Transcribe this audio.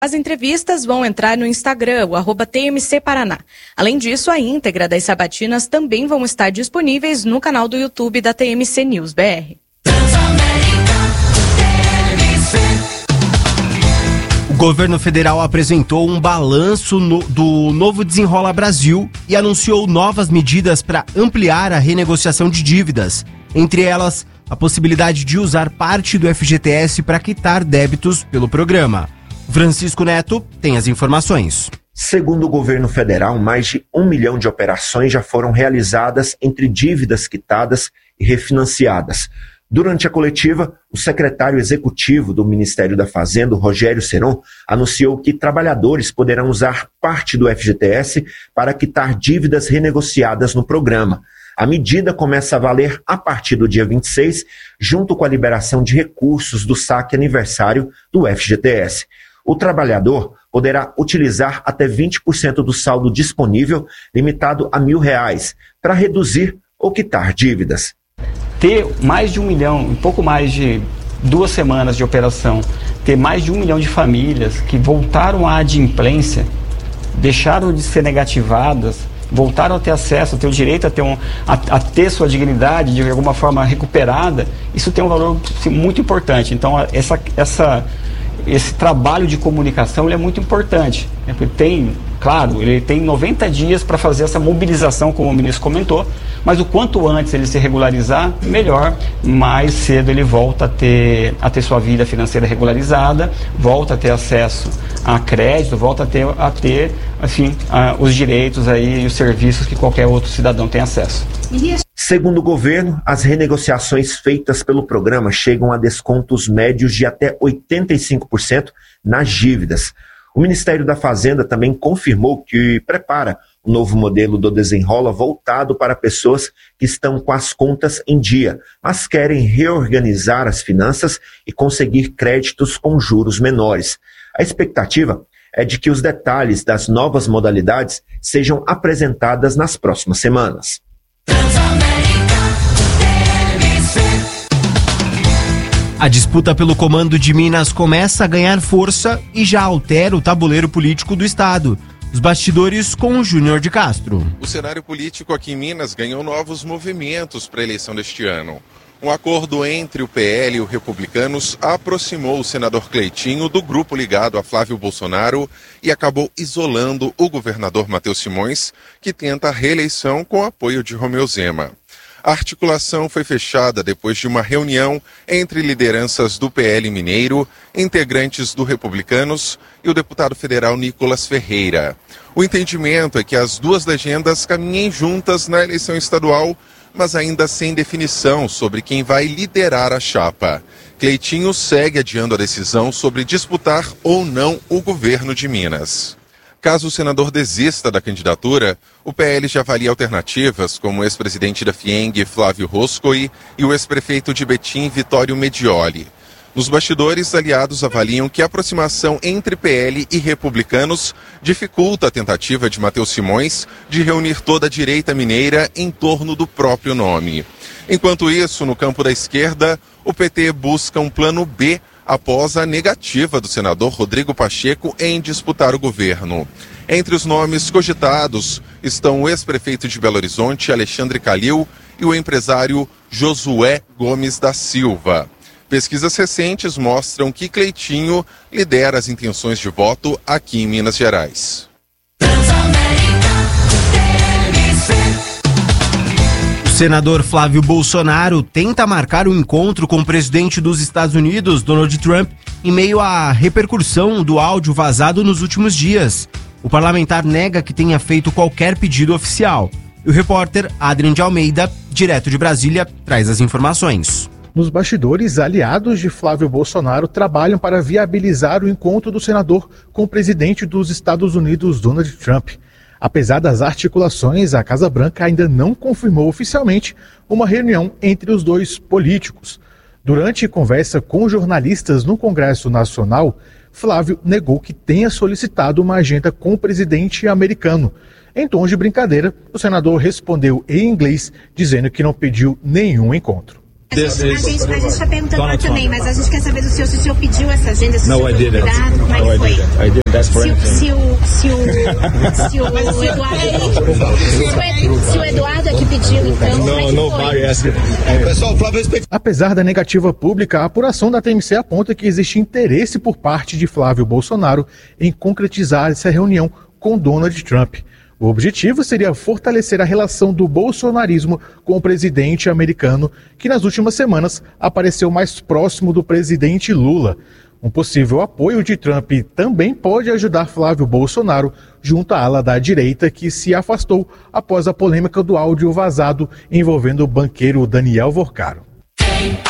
As entrevistas vão entrar no Instagram, o @TMC Paraná. Além disso, a íntegra das sabatinas também vão estar disponíveis no canal do YouTube da TMC News BR. O governo federal apresentou um balanço do novo Desenrola Brasil e anunciou novas medidas para ampliar a renegociação de dívidas. Entre elas, a possibilidade de usar parte do FGTS para quitar débitos pelo programa. Francisco Neto tem as informações. Segundo o governo federal, mais de 1 milhão de operações já foram realizadas entre dívidas quitadas e refinanciadas. Durante a coletiva, o secretário executivo do Ministério da Fazenda, Rogério Seron, anunciou que trabalhadores poderão usar parte do FGTS para quitar dívidas renegociadas no programa. A medida começa a valer a partir do dia 26, junto com a liberação de recursos do saque aniversário do FGTS. O trabalhador poderá utilizar até 20% do saldo disponível, limitado a R$1.000, para reduzir ou quitar dívidas. Ter mais de 1 milhão, em pouco mais de 2 semanas de operação, ter mais de 1 milhão de famílias que voltaram à adimplência, deixaram de ser negativadas, voltaram a ter acesso, a ter o direito a ter sua dignidade de alguma forma recuperada, isso tem um valor muito importante. Então, esse trabalho de comunicação ele é muito importante. Ele tem 90 dias para fazer essa mobilização, como o ministro comentou, mas o quanto antes ele se regularizar, melhor. Mais cedo ele volta a ter sua vida financeira regularizada, volta a ter acesso a crédito, volta a ter os direitos aí e os serviços que qualquer outro cidadão tem acesso. Segundo o governo, as renegociações feitas pelo programa chegam a descontos médios de até 85% nas dívidas. O Ministério da Fazenda também confirmou que prepara um novo modelo do Desenrola voltado para pessoas que estão com as contas em dia, mas querem reorganizar as finanças e conseguir créditos com juros menores. A expectativa é de que os detalhes das novas modalidades sejam apresentadas nas próximas semanas. A disputa pelo comando de Minas começa a ganhar força e já altera o tabuleiro político do estado. Os bastidores com o Júnior de Castro. O cenário político aqui em Minas ganhou novos movimentos para a eleição deste ano. Um acordo entre o PL e os republicanos aproximou o senador Cleitinho do grupo ligado a Flávio Bolsonaro e acabou isolando o governador Matheus Simões, que tenta a reeleição com o apoio de Romeu Zema. A articulação foi fechada depois de uma reunião entre lideranças do PL Mineiro, integrantes do Republicanos e o deputado federal Nicolas Ferreira. O entendimento é que as duas legendas caminhem juntas na eleição estadual, mas ainda sem definição sobre quem vai liderar a chapa. Cleitinho segue adiando a decisão sobre disputar ou não o governo de Minas. Caso o senador desista da candidatura, o PL já avalia alternativas como o ex-presidente da FIENG, Flávio Roscoe, e o ex-prefeito de Betim, Vitório Medioli. Nos bastidores, aliados avaliam que a aproximação entre PL e republicanos dificulta a tentativa de Matheus Simões de reunir toda a direita mineira em torno do próprio nome. Enquanto isso, no campo da esquerda, o PT busca um plano B após a negativa do senador Rodrigo Pacheco em disputar o governo. Entre os nomes cogitados estão o ex-prefeito de Belo Horizonte, Alexandre Calil, e o empresário Josué Gomes da Silva. Pesquisas recentes mostram que Cleitinho lidera as intenções de voto aqui em Minas Gerais. O senador Flávio Bolsonaro tenta marcar um encontro com o presidente dos Estados Unidos, Donald Trump, em meio à repercussão do áudio vazado nos últimos dias. O parlamentar nega que tenha feito qualquer pedido oficial. E o repórter Adrian de Almeida, direto de Brasília, traz as informações. Nos bastidores, aliados de Flávio Bolsonaro trabalham para viabilizar o encontro do senador com o presidente dos Estados Unidos, Donald Trump. Apesar das articulações, a Casa Branca ainda não confirmou oficialmente uma reunião entre os dois políticos. Durante conversa com jornalistas no Congresso Nacional, Flávio negou que tenha solicitado uma agenda com o presidente americano. Em tom de brincadeira, o senador respondeu em inglês, dizendo que não pediu nenhum encontro. A gente está perguntando lá também, mas a gente quer saber do senhor, se o senhor pediu essa agenda, se o senhor foi convidado, como é que foi? Se o Eduardo é que pediu, então, não vai essa. Pessoal, Flávio, apesar da negativa pública, a apuração da TMC aponta que existe interesse por parte de Flávio Bolsonaro em concretizar essa reunião com Donald Trump. O objetivo seria fortalecer a relação do bolsonarismo com o presidente americano, que nas últimas semanas apareceu mais próximo do presidente Lula. Um possível apoio de Trump também pode ajudar Flávio Bolsonaro junto à ala da direita, que se afastou após a polêmica do áudio vazado envolvendo o banqueiro Daniel Vorcaro.